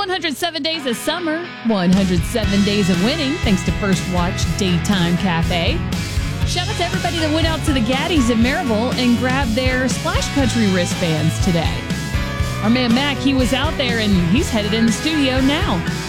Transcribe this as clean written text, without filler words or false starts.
107 days of summer, 107 days of winning, thanks to First Watch Daytime Cafe. Shout out to everybody that went out to the Gaddies in Maryville and grabbed their Splash Country wristbands today. Our man Mac, he was out there and he's headed in the studio now.